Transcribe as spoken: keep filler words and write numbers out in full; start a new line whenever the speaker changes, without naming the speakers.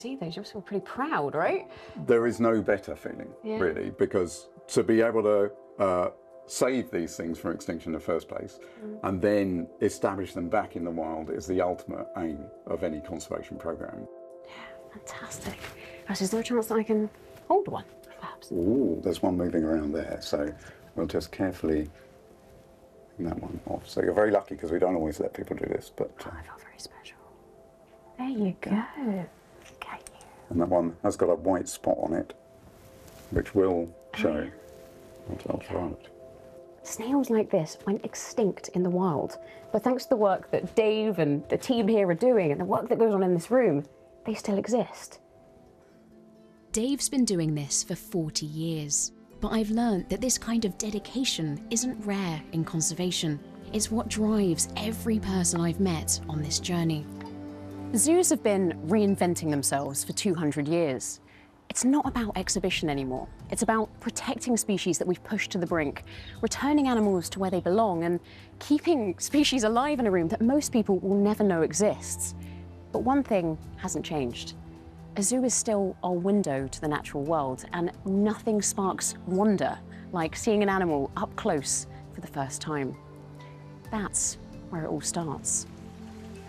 See those, you must feel pretty proud, right?
There is no better feeling,
yeah.
really, because to be able to uh, save these things from extinction in the first place mm. and then establish them back in the wild is the ultimate aim of any conservation program.
Yeah, fantastic. Gosh, is there a chance that I can hold one, perhaps?
Ooh, there's one moving around there, so we'll just carefully bring that one off. So you're very lucky because we don't always let people do this, but... Uh,
oh, I felt very special. There you go.
And that one has got a white spot on it, which will show what's ultraviolet.
Snails like this went extinct in the wild, but thanks to the work that Dave and the team here are doing and the work that goes on in this room, they still exist.
Dave's been doing this for forty years, but I've learned that this kind of dedication isn't rare in conservation. It's what drives every person I've met on this journey. Zoos have been reinventing themselves for two hundred years. It's not about exhibition anymore. It's about protecting species that we've pushed to the brink, returning animals to where they belong, and keeping species alive in a room that most people will never know exists. But one thing hasn't changed. A zoo is still our window to the natural world, and nothing sparks wonder like seeing an animal up close for the first time. That's where it all starts.